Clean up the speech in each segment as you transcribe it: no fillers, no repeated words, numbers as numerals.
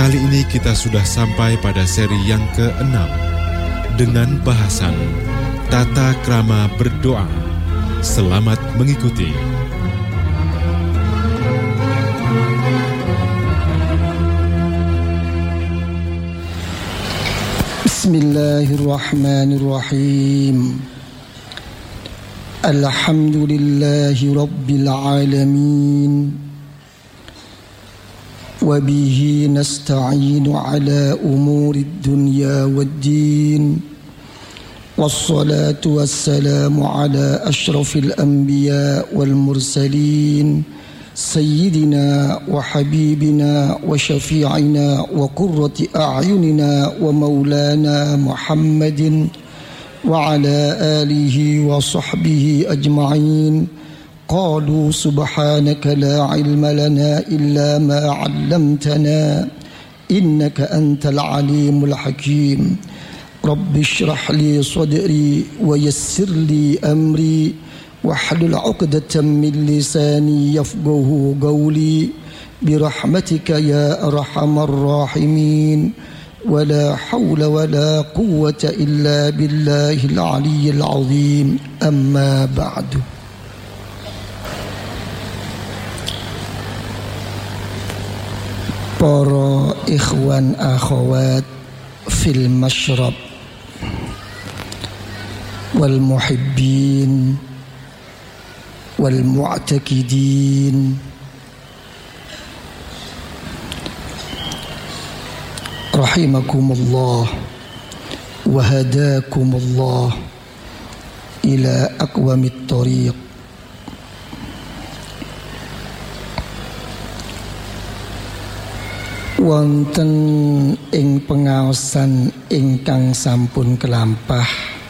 Kali ini kita sudah sampai pada seri yang ke-6 dengan bahasan Tata Krama Berdoa. Selamat mengikuti. Bismillahirrahmanirrahim. Alhamdulillahi Rabbil Alamin. Wabihi nasta'inu ala umuri dunya waddin. Wassalatu wassalamu ala ashrafil anbiya wal mursalin. Sayyidina wa habibina wa syafi'ina wa qurrati a'yunina wa maulana Muhammadin wa ala alihi wa sahbihi ajma'in. Qalu subhanaka la ilma lana illa ma 'allamtana innaka antal alimul hakim. Rabbi shrah li sadri wa yassir li amri wahlul 'uqdatam min lisani yafqahu qawli birahmatika ya arhamar rahimin. Wala hawla wala quwwata illa billahil aliyyil azim. Amma ba'du. Para ikhwan akhwat fil masyrab wal muhibbin wal mu'takidin, rahimakumullah wa hadakumullah ila aqwamit thariq. Wonten ing pengaosan ingkang sampun kelampah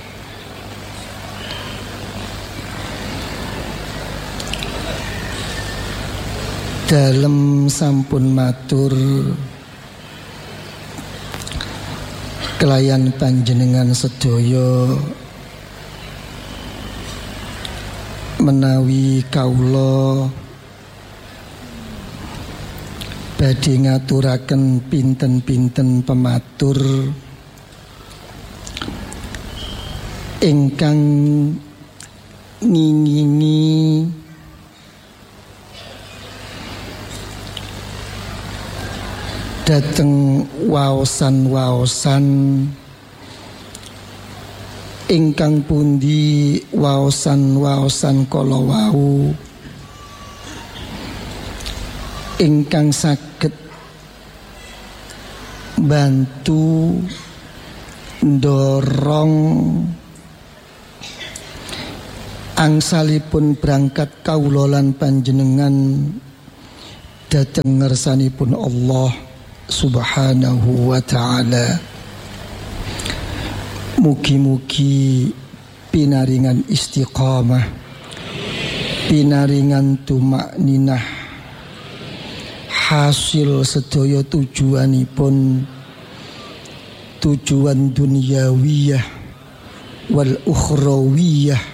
dalem sampun matur kelayan panjenengan sedaya menawi kawula badhe ngaturaken pinten-pinten pematur ingkang ngingingi dhateng waosan-waosan ingkang pundi waosan-waosan kala wau ingkang saged bantu ndorong angsalipun berangkat kawula lan panjenengan dhateng ngersanipun Allah Subhanahu wa ta'ala. Mugi-mugi pinaringan istiqamah, pinaringan tumakninah, hasil sedaya tujuanipun tujuan dunyawiyah wal ukhrawiyah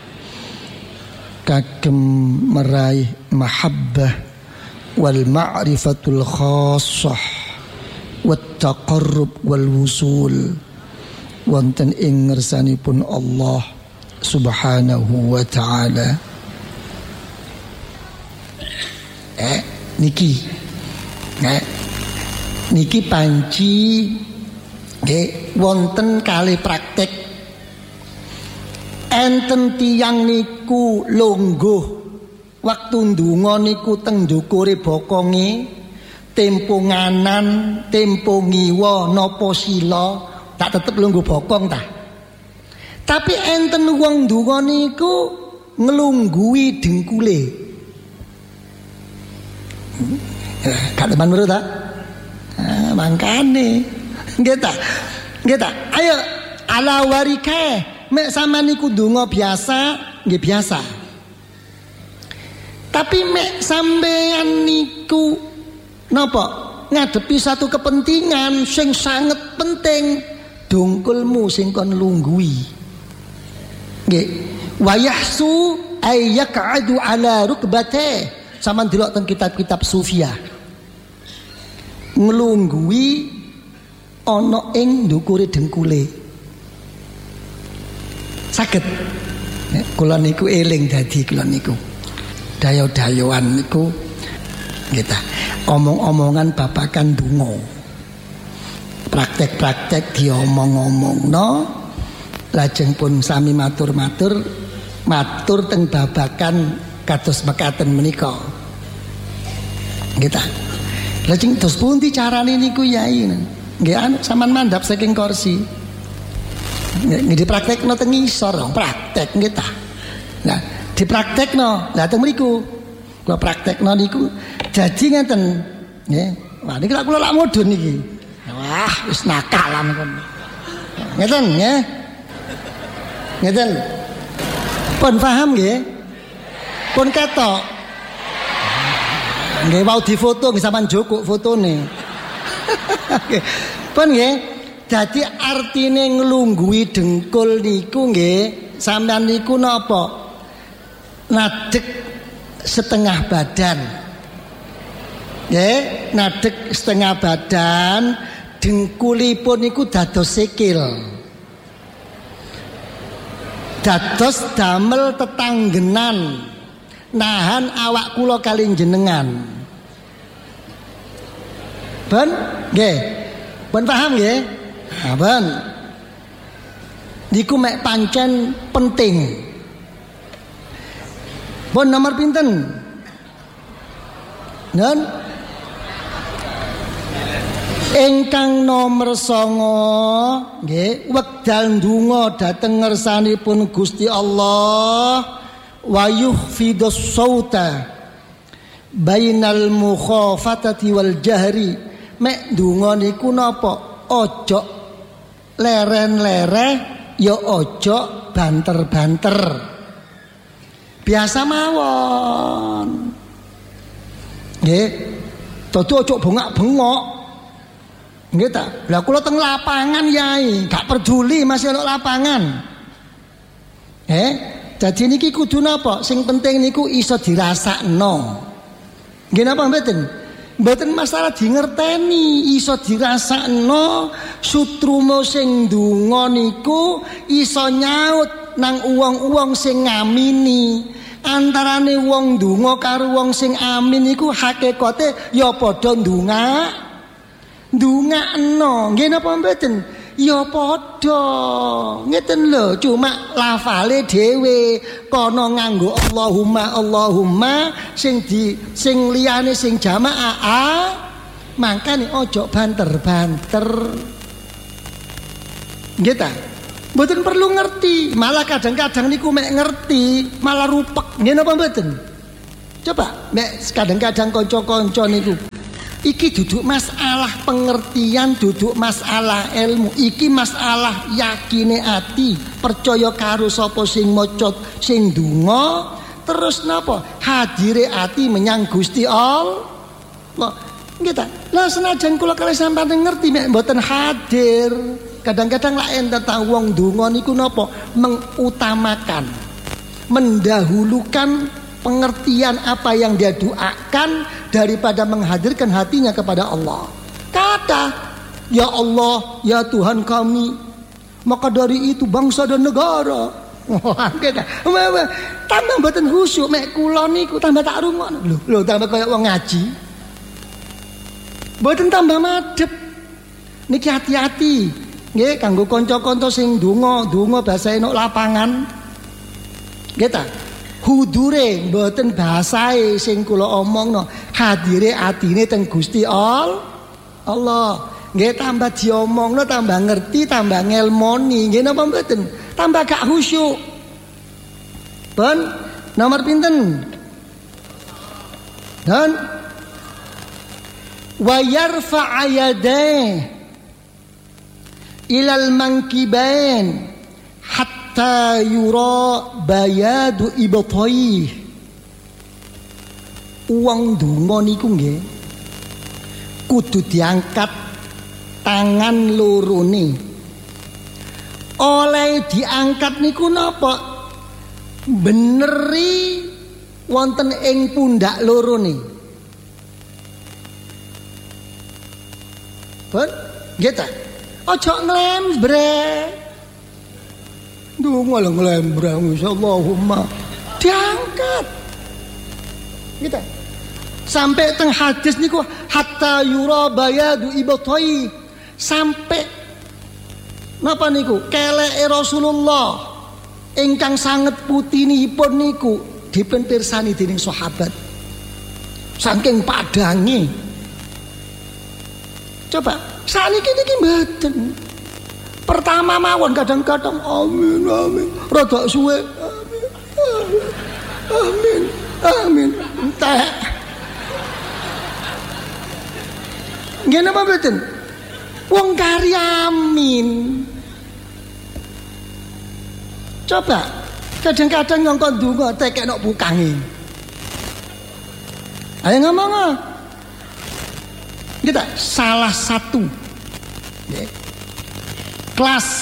kagem meraih mahabbah wal ma'rifatul khassah wat taqarrub wal wusul wonten ing ngersanipun Allah Subhanahu wa ta'ala. Niki panci wonten kalih praktek enten tiyang niku longguh waktu ndonga niku teng ndukure bokonge tempo nganan tempo ngiwa napa sila tak tetep lungguh bokong ta. Tapi enten wong ndonga niku nglungguhi dengkule. Gak teman menurut tak? Mangkane nggih ta? Ayo ala warike mek sampean niku ndonga biasa nggih biasa. Tapi mek sampean niku napa ngadepi satu kepentingan sing sangat penting, dongkulmu sing kon lungguhi. Nggih, wayahsu ayyaq'adu ala rukbatih. Sama delok teng kitab-kitab sufiyah. nglungguhi ana ing ndukure dengkule. Saged kula niku eling dadi kula niku dayo-dayoan niku nggih ta, omong-omongan babagan donga. Praktek-praktek diomong-omongno lajeng pun sami matur-matur teng babagan kados mekaten menika. Nggih ta. Lajeng terus pundi carane niku Yai? Nggih sampean mandhap saking kursi. Nggih dipraktekno teng ngisor, praktek nggih ta. Nah, dipraktekno. Lah teng mriku kula praktekno niku dadi ngeten nggih. Wah niki kula lak mudhun niki. Wah, wis nakalan kon. Ngeten nggih. Ngeten. Pun paham nggih? Pun ketok. Nggih mau difoto nggih sampean joko fotone. Pun nggih. Dadi artine nglungguhi dengkul niku nggih sampean niku napa? Nadeg setengah badan. Nggih, nadeg setengah badan, dengkulipun niku dados sikil. Dados damel tetanggenan nahan awak kula kali jenengan. Ben nggih. Ben paham nggih? Aban niku mek pancen penting. Pun nomor pinten? Nun ingkang nomor 9 nggih wekdal ndonga dhateng ngersanipun Gusti Allah wa yukhfidus sauta bainal mukhafatati wal jahri. Mek ndonga niku napa? Ojo leren-lereh ya ojo banter-banter. Biasa mawon. Nggih. Dadi ojo bengak-bengok. Nggih ta? Lah kula teng lapangan Yai, gak peduli masih ana lapangan. Dadi niki kudu napa? Sing penting niku iso dirasakno. Nggih napa mboten? Mboten masalah dingerteni, iso dirasakno sutruma sing ndonga niku iso nyaut nang wong-wong sing ngamini. Antarane wong ndonga karo wong sing amin niku hakikate ya padha ndongakno. Nggih napa mboten? Ya padha. Ngeten lho, cuma lafale dhewe kono nganggo Allahumma sing liyane sing jamaah mangkane ojo banter-banter. Nggih ta? Mboten perlu ngerti, malah kadang-kadang niku mek ngerti malah rupek. Nggih napa mboten? Coba mek kadang-kadang kanca-kanca niku iki duduk masalah pengertian, duduk masalah ilmu. Iki masalah yakine ati, percaya karo sapa sing maca sing ndonga, terus napa? Hadire ati menyang Gusti Allah. Nggih ta? Lah senajan kula kalih sampeyan ngerti mek mboten hadir. Kadang-kadang lak enten ta wong ndonga niku napa? Mengutamakan, mendahulukan pengertian apa yang dia doakan daripada menghadirkan hatinya kepada Allah. Kata, ya Allah, ya Tuhan kami, maka dari itu bangsa dan negara. Tambah mboten khusyuk mek kula niku tambah tak rungokno. Lho tambah kaya wong ngaji. Mboten tambah madhep. Niki hati-hati. Nggih kanggo kanca-kanca sing donga basa enuk lapangan. Nggih ta? Hudure mboten basahe sing kula omongno, hadire atine teng Gusti Allah. Nggih tambah diomongno, tambah ngerti, tambah ngelmoni. Nggih napa mboten? Tambah gak khusyuk. Pun nomor pinten? Dan wa yarfa'a yadayhi ilal mankibain hatta yura bayadu ibtai. Wong donga niku nggih kudu diangkat tangan lorone. Oleh diangkat niku napa? Beneri wonten ing pundak lorone. Pun nggih ta. Aja nglembrek. Ndonga lho nglembrek Allahumma diangkat. Gitu. Sampai teng hadis niku hatta yura bayadu ibtai, sampai napa niku keleke Rasulullah ingkang sanget putinipun niku dipun pirsani dening sahabat saking padange. Coba saniki niki mboten. Pertama mawon kadang-kadang amin amin rada suwe amin amin entek. Nggih napa mboten? Wong kari amin. Coba kadang-kadang ngongkon donga tekekno bukange. Ayo ngomong. Kita salah satu kelas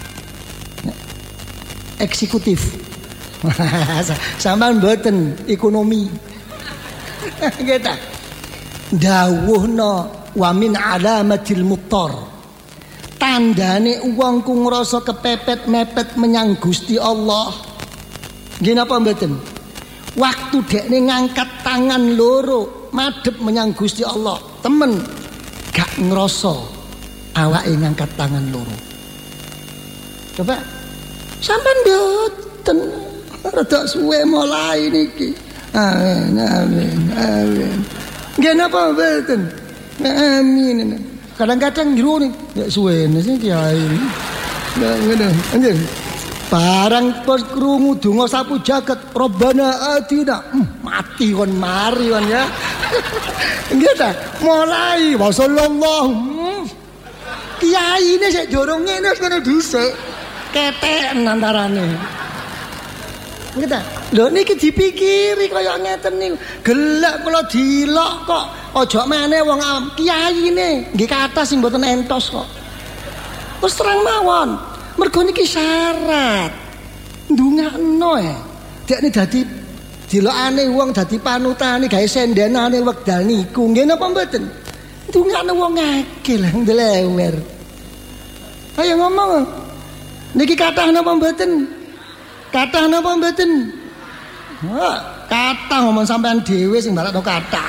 eksekutif. Sampeyan mboten ekonomi. Kita dawuhna wa min alamatil muttar, tandane wong ku ngrasa kepepet mepet menyang Gusti Allah. Nggih napa mboten? Waktu dekne ngangkat tangan loro madhep menyang Gusti Allah, temen gak ngrasa awake ngangkat tangan loro. Coba sampean mboten rada suwe mulai niki. Amin amin amin. Nggih napa mboten? Amin. Kadang-kadang jero nih, ya suwene sing kiai. Ngono, anjing. Barang pos krungu donga sapu jagat, Rabbana atina, mati kon mari kon ya. Nggih ta? Mulai wa sallallahu. Kiai ini sik durung ngene wis ngono dhisik. Keten antarane. Nggih ta? Lho niki dipikiri kaya ngeten niku. Gelak kula dilok kok. Aja meneh wong kiyaine nggih kathah sing mboten entos kok. Terus terang mawon. Mergo niki syarat. Ndungakno ya. Dekne dadi dilokane wong dadi panutane gawe sendenane wekdal niku. Nggih napa mboten? Ndungakno wong akeh lah ndelewer. Ayo ngomong. Niki kathah napa mboten? Kathah napa mboten? Wah, kathah ngomong sampean dhewe sing barakno kathah.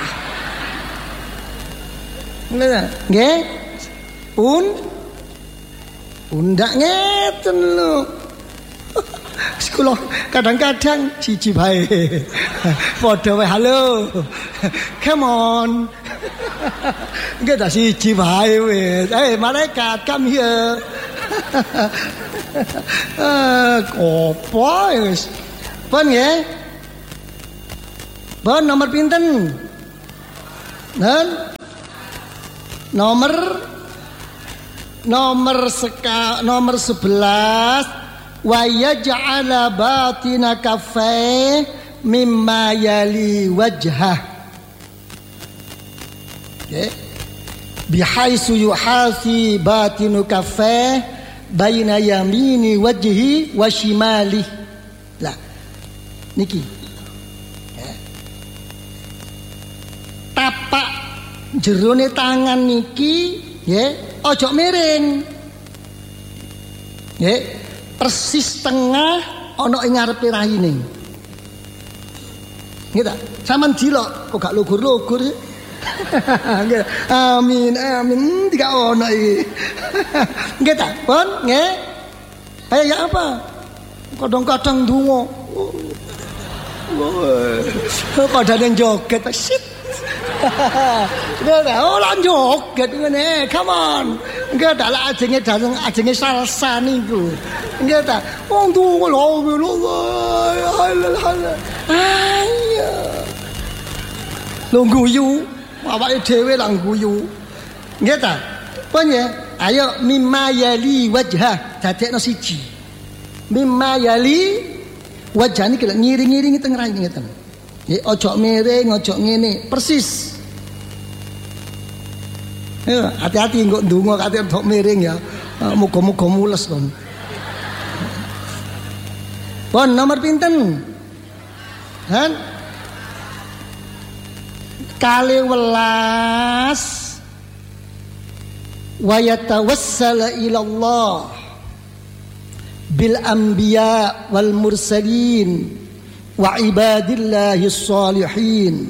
Nggih? Undak ngeten lho. Sekolah kadang-kadang siji bae. Padha wae halo. Come on. Nggih ta siji bae wis. Malaikat come here. Kopo wis. Pun nggih. Pun nomor pinten? Dan nomor 11 wa yaj'ala batina kaffai mimma yali wajhah. Okay. Bihaisu yuhasi batinu kaffai baina yamini wajhi wa shimali. Lah niki. Tapak jerone tangan niki nggih ojo miring. Nggih, persis tengah ana ing ngarepe raine. Nggih ta? Sampeyan dilok kok gak lugur-lugur sih. Nggih. Amin amin tidak ono iki. Nggih ta? Pun nggih. Ayo ya apa? Kadang-kadang ndonga. Padahal joget shit. Oh lanjut ngene, come on. Enggak ada lah ajenge salsa niku. Enggak ta. Wong tuwa lho. Ayo. Lho guyu, awake dhewe lah guyu. Nggih ta? Pun ya, ayo mimma yali wajhah, dadekno siji. Mimma yali wajah niki ngiring-ngiringi teng raine ngeten. Nggih, ojo miring, ojo ngene, persis. Ya, hati-hati engko ndonga kate ojo miring ya. Muga-muga mules kon. Pun nomor pinten? Han? 12 wa yatawassala ila Allah bil anbiya wal mursalin wa ibadillahis salihin.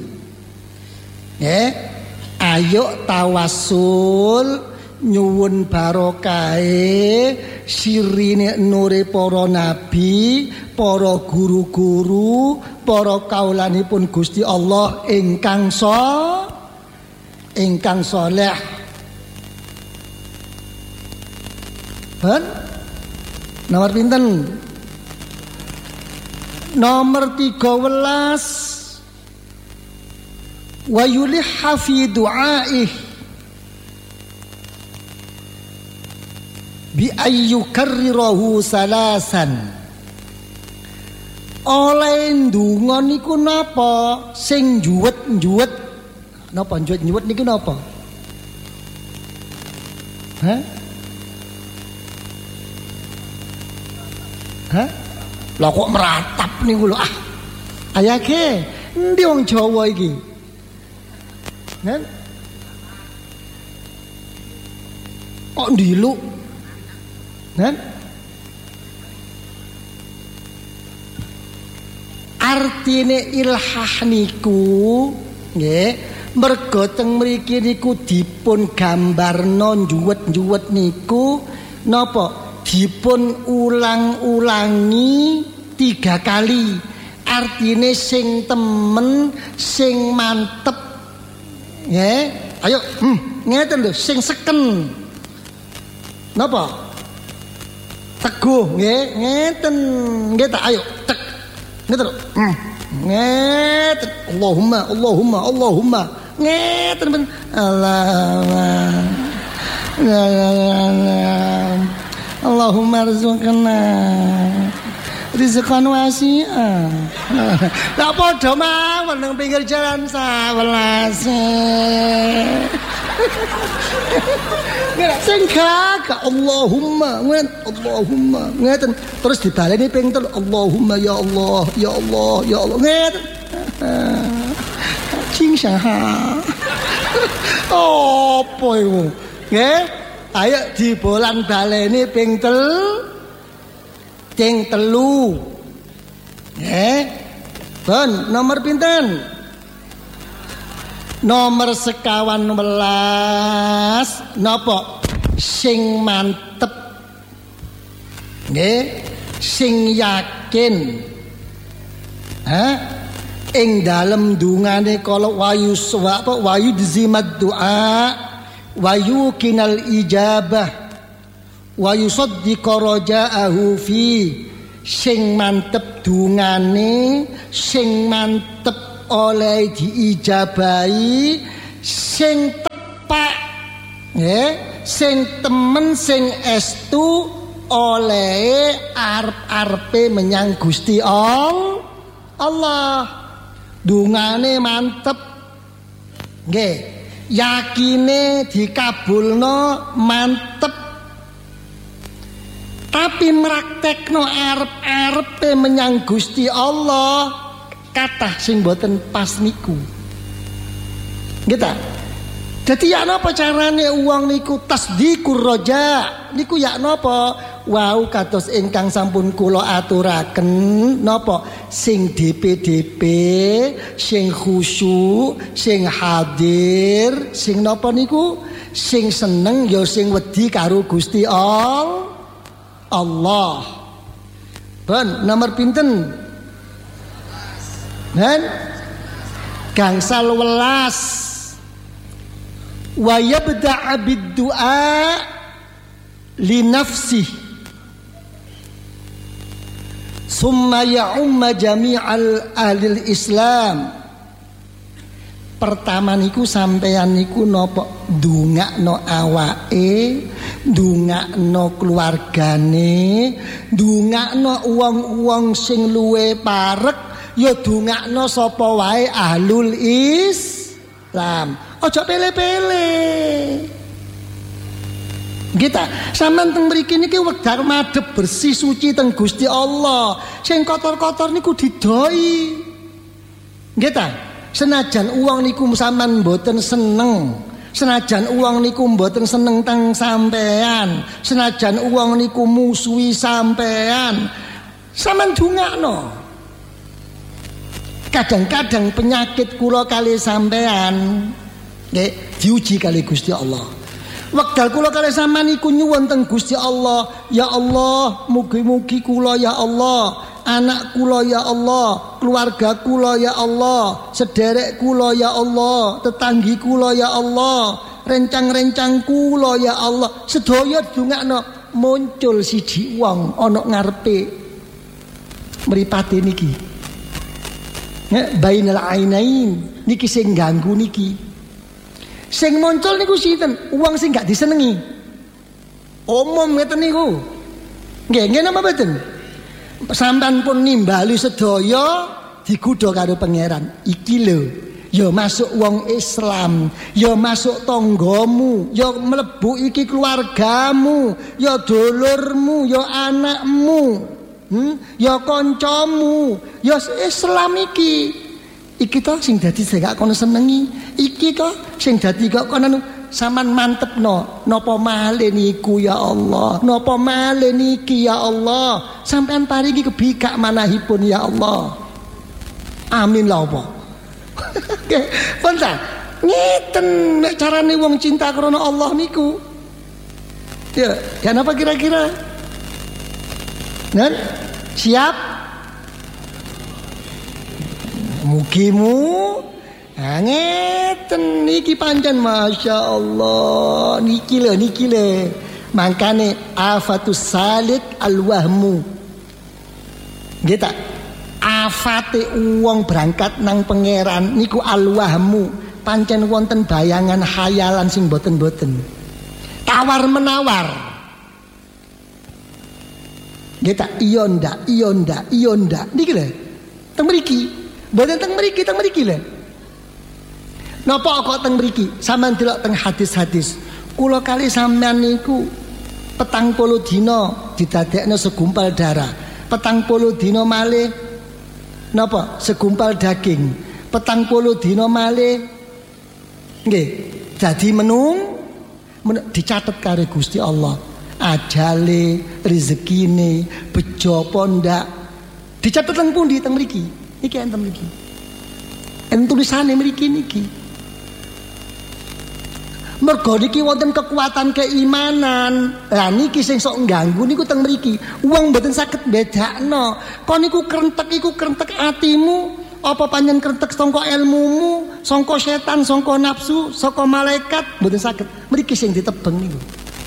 Ayo tawasul nyuwun barokahe sirine nure para nabi, para guru-guru, para kaulanipun Gusti Allah ingkang saleh. Ben nomor pinten? Nomor 13. Wa yulihha fi du'aih bi ayyukarrirahu salasan. Oleh ndonga niku napa sing juwet-juwet? Napa juwet-juwet niku napa? Hah? Lah kok meratap niku lho. Ayake endi wong Jawa iki? Kok ndiluk? Artine ilhah niku nggih merga teng mriki niku dipun gambarno juwet-juwet niku napa dipun ulang-ulangi 3 kali. Artine sing temen, sing mantep. Ayo, ngeten lho, sing seken. Napa? Teguh, nggih, ngeten. Nggih ta, ayo, tek. Ngeten lho. Ngeten. Allahumma. Ngeten ben. Allahumma rizqna rizqan wasi'a. Lah padha mawon nang pinggir jalan 11. Sing gak Allahumma ngeten terus dibaleni ping 3 Allahumma ya Allah ngeten. Cing syaha. Apa iku? Nggih, ayo dibolan baleni ping 3. Bon, nomor pinten? Nomor 11. Napa? Sing mantep. Nggih, sing yakin. Ing dalem dungane kala wayu dzimad du'a wayu kinal ijabah wa yusaddiqa raja'ahu fi. Sing mantep dungane, sing mantep oleh diijabahi, sing tepak sing temen sing estu oleh arep-arepe menyang Gusti Allah. Dungane mantep nggih, yakine dikabulno mantep. Tapi meraktekno arep-arepe menyang Gusti Allah kathah sing boten pas niku. Nggih ta? Dadi ya napa carane wong niku tasdiqur raja niku ya napa? Wau kados ingkang sampun kula aturaken napa sing DP sing khusyuk, sing hadir, sing napa niku? Sing seneng ya sing wedi karo Gusti Allah. Ben nomor pinten? Gangsal 11. Wa yabda'a bid-du'a li nafsihi summa ya'umma jami'al ahlil Islam. Pertama niku sampeyan niku napa ndongakno awake, ndongakno keluargane, ndongakno wong-wong sing luwe parek, ya ndongakno sapa wae ahlul Islam. Aja pele-pele. Kita sampean teng mriki niki wekdal madhep bersih suci teng Gusti Allah. Sing kotor-kotor niku didoi. Nggih ta? Senajan uang niku sampean mboten seneng, Senajan uang niku mboten seneng teng sampean, senajan uang niku musuhi sampean, sampean dongakno. Kadang-kadang penyakit kula kali sampean nggih diuji kali Gusti Allah. Wekdal kula kali sampean iku nyuwun teng Gusti Allah, ya Allah, mugi-mugi kula ya Allah, anak kula ya Allah, keluarga kula ya Allah, sederek kula ya Allah, tetanggi kula ya Allah, rencang-rencang kula ya Allah, sedaya dongakno. Muncul siji wong ana ngarepe mripate niki. Nek bainal ainain niki sing ganggu niki. Sing muncul niku sinten? Wong sing gak disenengi. Umum ngeten niku. Nggih napa mboten? Sampeyan pun nimbali sedaya digodha karo pangeran. Iki lho, ya masuk wong Islam, ya masuk tanggamu, ya mlebu iki keluargamu, ya dulurmu, ya anakmu, ya kancamu, ya Islam iki. Iki to sing dadi sing gak kono senengi, iki to sing dadi kok kono sampean mantepno. Napa malih niku ya Allah, napa malih niki ya Allah, sampean paringi kebikak manahipun ya Allah. Amin lah apa. Nggih, pun ngeten nek carane wong cinta krana Allah niku. Ya, kenapa kira-kira? Nan siap? Mugimu ngeten niki pancen masya Allah niki le mangkane afatus salik alwahmu nggih ta afate wong berangkat nang pangeran niku alwahmu pancen wonten bayangan khayalan sing boten-boten tawar menawar nggih ta iya ndak niki lho teng mriki. Mboten teng mriki lho. Napa kok teng mriki? Sampeyan delok teng hadis-hadis. Kula kali sampeyan niku 40 dina didadekno segumpal darah. 40 dina malih napa? Segumpal daging. 40 dina malih nggih dadi menung dicatet karo Gusti Allah. Ajale, rezekine, bejo apa ndak. Dicatet teng pundi teng mriki? Niki enten mriki. Enten tulisane mriki niki. Mergo niki wonten kekuatan keimanan. Lah niki sing sok ngganggu niku teng mriki. Wong mboten saged bedakno. Kon niku krentek atimu, apa panjen krentek sangka ilmumu, sangka setan, sangka nafsu, sangka malaikat, mboten saged. Mriki sing ditebeng niku.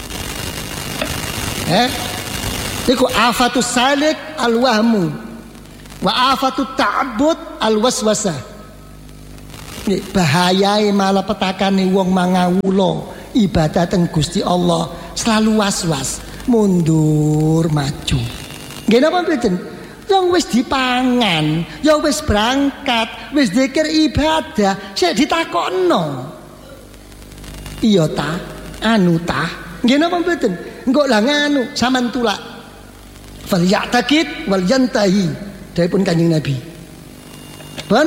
Niku afatus salik alwahmu. Wa afatu ta'abbud alwaswasah. Bahayae malapetakane wong mangawula ibadah teng Gusti Allah selalu was-was, mundur maju. Nggih napa mboten? Yang wis dipangan, ya wis berangkat, wis zikir ibadah, sik ditakokno. Iya ta? Anu ta? Nggih napa mboten? Engko lah nganu sampean tulak. Fal ya'taqid wal yantahi. Daripun Kanjeng Nabi. Pun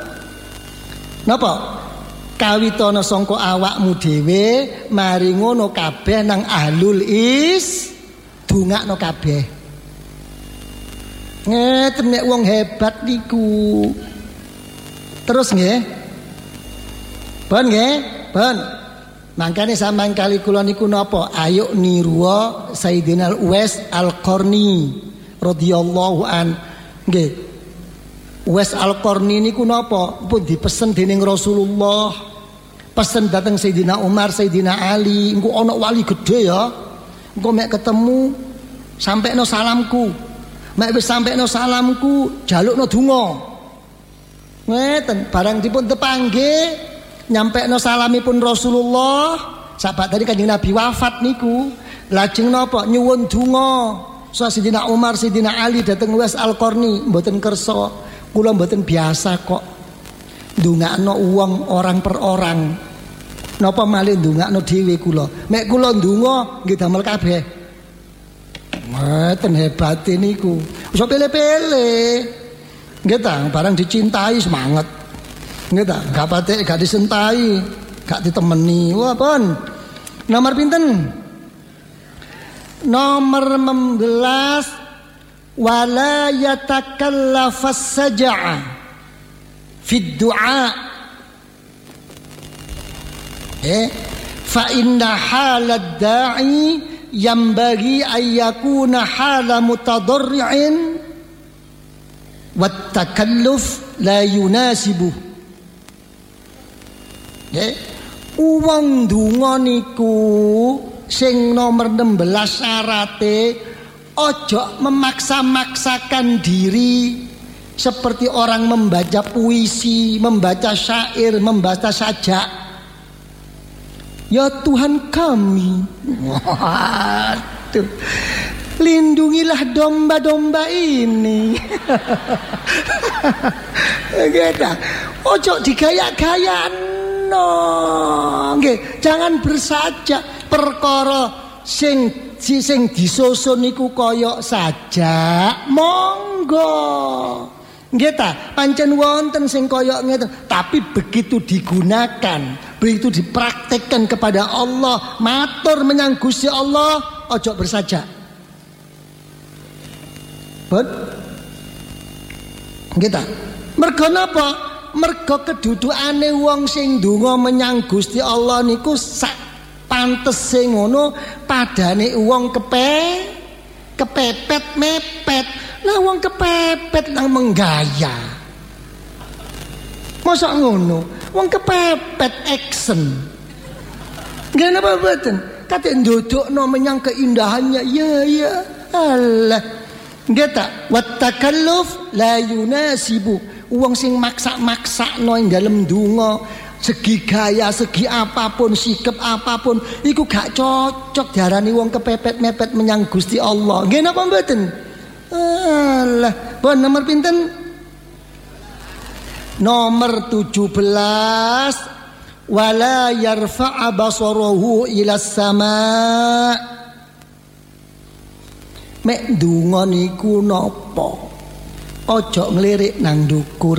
napa? Kawitana sangka awakmu dhewe mari ngono kabeh nang ahlul dongakno kabeh. Ngeten nek wong hebat niku. Terus nggih. Pun nggih, pun. Mangkane sampean kali kula niku napa? Ayo niru Sayyidina Uwais Al-Qarni radhiyallahu an. Nggih. Uwais Al-Qarni niku napa? Pun dipesen dening Rasulullah. Pesen dateng Sayyidina Umar, Sayyidina Ali, engko ana wali gede ya. Engko mek ketemu sampekno salamku. Mek wis sampekno salamku, jalukno donga. Ngeten, barang dipun tepangge, nyampekno salamipun Rasulullah, sahabat tadi Kanjeng Nabi wafat niku, lajeng napa? Nyuwun donga. Sayyidina Umar, Sayyidina Ali dateng Uwais Al-Qarni, mboten kersa, kula mboten biasa kok ndongakno wong orang per orang. Napa malih ndongakno dhewe kula. Mek kula ndonga nggih damel kabeh. Mboten hebate niku. Iso pele-pele. Nggih ta, barang dicintai semangat. Nggih ta, gak patek gak disentai. gak ditemeni. Wah, pun. Nomor pinten? Nomor 11, wala yatakallafas sajaa fid du'a. Fa inna halad da'i yambagi ayyakuna hala mutadarri'in wat takalluf la yunasibu. Uwong donga niku sing nomor 16 syarate ojo memaksa-maksakan diri seperti orang membaca puisi, membaca syair, membaca sajak. Ya Tuhan kami, waduh, lindungilah domba-domba ini. Gitu. Ojo digaya-gayano, jangan bersajak. Perkara sing disusun niku kaya sajak, monggo. Nggih ta, pancen wonten sing kaya ngeten, tapi begitu digunakan, begitu dipraktekkan kepada Allah, matur menyang Gusti Allah, ojo bersajak. Bet? Nggih ta? Mergo napa? Mergo kedudukane wong sing ndonga menyang Gusti Allah niku sak pantese ngono, padane wong kepepet mepet. Lah wong kepepet nang menggaya. Masa ngono? Wong kepepet action. Nggih napa mboten? Kate ndodokno menyang keindahannya. Ya, Allah. Nggih ta? Wat takalluf la yunasibu. Wong sing maksa-maksakno ing dalem donga, segi gaya, segi apapun, sikap apapun, iku gak cocok diarani wong kepepet mepet menyang Gusti Allah. Nggih napa mboten? Alah, bon nomor pinten? Nomor 17, wala yarfa'a basarahu ila sama'. Mek ndonga niku napa? Ojo nglirik nang ndukur.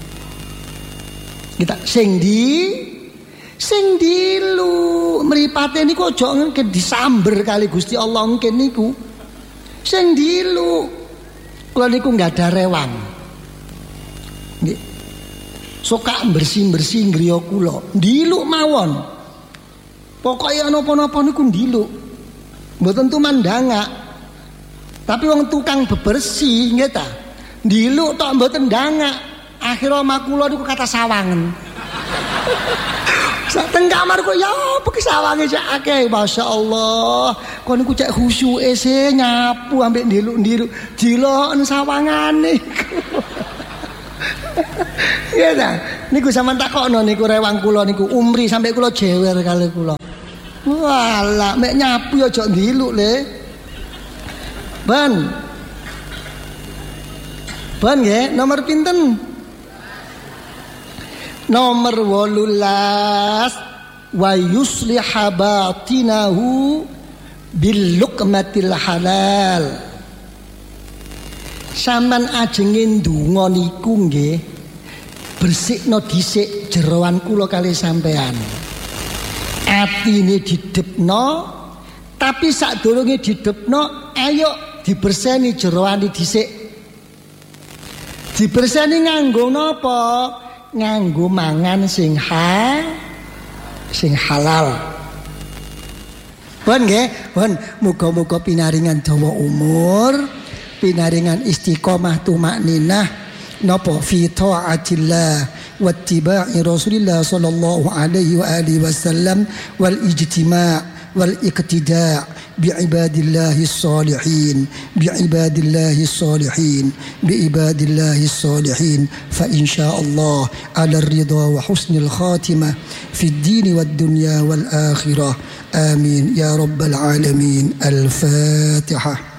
Kita sing dilu mripate niku aja ngene disamber kali Gusti Allah ngene niku. Sing dilu. Kula niku enggak ada rewang. Nggih. Suka bersih-bersih griya kula. Ndiluk mawon. Pokoke napa-napa niku ndiluk. Mboten tumandangak. Tapi wong tukang bebersih nggih ta. Ndiluk tok mboten ndangak. Akhirnya makula niku kata sawangen. Teng kamar kok ya apa ki sawange cek akeh, masyaallah. Kon niku cek khusyuke se nyapu ambek ndiluk-ndiluk diloken sawangane. Ya ta. Niku sampean takokno niku rewang kula niku umri sampai kula jewer kali kula. Walah mek nyapu ya aja ndiluk le. Ban nggih, nomor pinten? Nomor 18, wa yusliha batinahu bil luqmatil halal. Sampean ajenge ndonga niku nggih bersikno dhisik jeroan kula kali sampean. Atine didepno, tapi sadurunge didepno ayo diberseni jeroane dhisik. Diberseni nganggo napa? Nganggo mangan sing halal. Pun nggih, pun muga-muga pinaringan dawa umur, pinaringan istiqomah tumakninah napa fi taatillah wattiba'i Rasulillah sallallahu alaihi wa alihi wasallam wal ijtima' wal iqtida' بعباد الله الصالحين بعباد الله الصالحين بعباد الله الصالحين فإن شاء الله على الرضا وحسن الخاتمة في الدين والدنيا والآخرة آمين يا رب العالمين. الفاتحة.